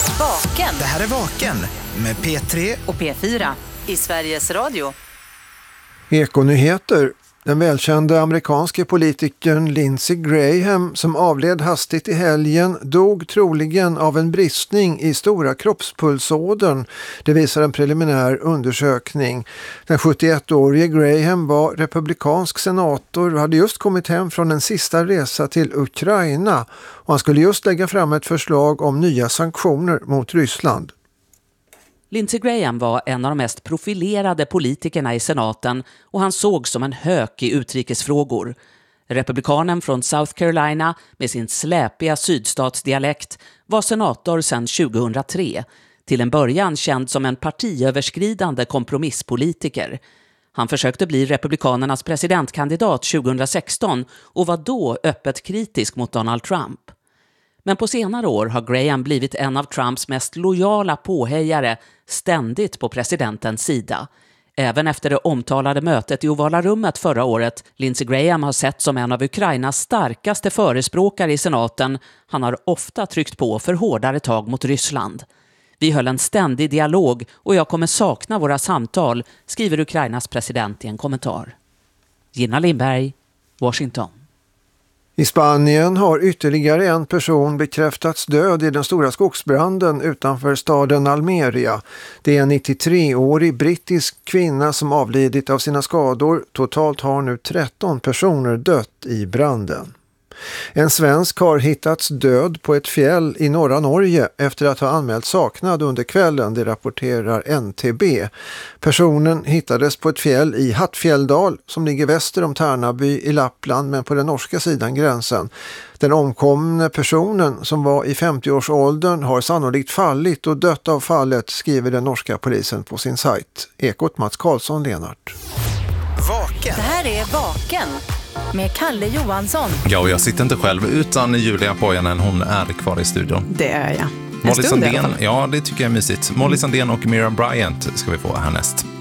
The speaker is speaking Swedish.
Vaken. Det här är Vaken med P3 och P4 i Sveriges Radio. Ekonyheter. Den välkända amerikanske politikern Lindsey Graham som avled hastigt i helgen dog troligen av en bristning i stora kroppspulsådern. Det visar en preliminär undersökning. Den 71-årige Graham var republikansk senator och hade just kommit hem från en sista resa till Ukraina. Och han skulle just lägga fram ett förslag om nya sanktioner mot Ryssland. Lindsey Graham var en av de mest profilerade politikerna i senaten och han såg som en hök i utrikesfrågor. Republikanen från South Carolina med sin släpiga sydstatsdialekt var senator sedan 2003, till en början känd som en partiöverskridande kompromisspolitiker. Han försökte bli republikanernas presidentkandidat 2016 och var då öppet kritisk mot Donald Trump. Men på senare år har Graham blivit en av Trumps mest lojala påhejare, ständigt på presidentens sida. Även efter det omtalade mötet i Ovala rummet förra året, Lindsey Graham har sett som en av Ukrainas starkaste förespråkare i senaten. Han har ofta tryckt på för hårdare tag mot Ryssland. Vi höll en ständig dialog och jag kommer sakna våra samtal, skriver Ukrainas president i en kommentar. Gina Lindberg, Washington. I Spanien har ytterligare en person bekräftats död i den stora skogsbranden utanför staden Almeria. Det är en 93-årig brittisk kvinna som avlidit av sina skador. Totalt har nu 13 personer dött i branden. En svensk har hittats död på ett fjäll i norra Norge efter att ha anmält saknad under kvällen, det rapporterar NTB. Personen hittades på ett fjäll i Hattfjälldal som ligger väster om Tärnaby i Lappland men på den norska sidan gränsen. Den omkomne personen som var i 50-årsåldern har sannolikt fallit och dött av fallet, skriver den norska polisen på sin sajt. Ekot Mats Karlsson, Lenart. Vaken. Det här är Vaken med Kalle Johansson. Ja, och jag sitter inte själv utan Julia Pojanen, hon är kvar i studion. Det är jag. Molly Sandén, ja det tycker jag är mysigt. Molly Sandén och Miriam Bryant ska vi få härnäst.